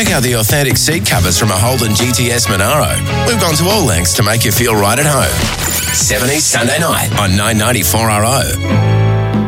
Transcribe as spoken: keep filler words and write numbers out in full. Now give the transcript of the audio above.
Check out the authentic seat covers from a Holden G T S Monaro. We've gone to all lengths to make you feel right at home. seventies Sunday night on nine ninety-four R O.